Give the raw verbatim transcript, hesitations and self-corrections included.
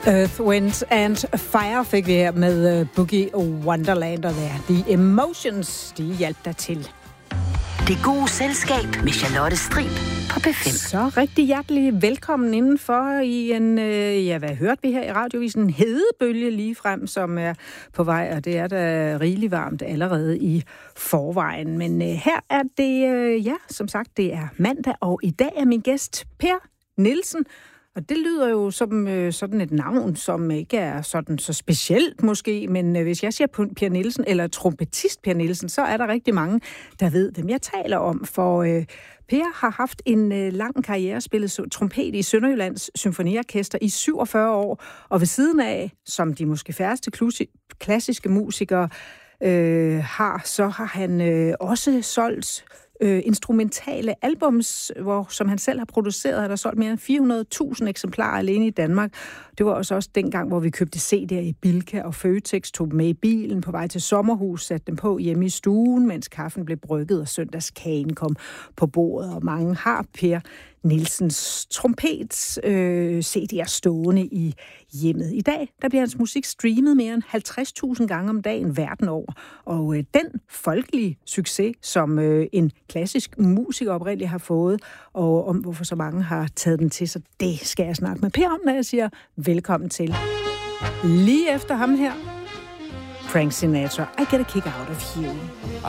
Earth, Wind and Fire fik vi her med uh, Boogie Wonderland, og der The Emotions, de hjalp dig til. Det gode selskab med Charlotte Strib på P fem. Så rigtig hjertelig velkommen indenfor i en, øh, ja, hvad hørte vi her i radiovisen? En hedebølge lige frem, som er på vej, og det er da rigeligt varmt allerede i forvejen. Men øh, her er det, øh, ja, som sagt, det er mandag, og i dag er min gæst Per Nielsen. Og det lyder jo som øh, sådan et navn, som ikke er sådan så specielt måske, men øh, hvis jeg siger Per Nielsen, eller trompetist Per Nielsen, så er der rigtig mange, der ved, hvem jeg taler om. For øh, Per har haft en øh, lang karriere, spillet trompet i Sønderjyllands Symfoniorkester i syvogfyrre år, og ved siden af, som de måske færreste klassiske musikere øh, har, så har han øh, også solgt Øh, instrumentale albums, hvor, som han selv har produceret, har der solgt mere end fire hundrede tusind eksemplarer alene i Danmark. Det var også, også dengang, hvor vi købte C D'er i Bilka og Føtex, tog dem med i bilen på vej til sommerhus, satte dem på hjemme i stuen, mens kaffen blev brygget og søndagskagen kom på bordet. Og mange har Per Nielsens trompet øh, C D'er stående i hjemmet. I dag der bliver hans musik streamet mere end halvtreds tusind gange om dagen verden over. Og øh, den folkelige succes, som øh, en klassisk musiker oprindeligt har fået, og om hvorfor så mange har taget den til sig, det skal jeg snakke med Per om, når jeg siger velkommen til. Lige efter ham her, Frank Sinatra, I Get a Kick Out of You.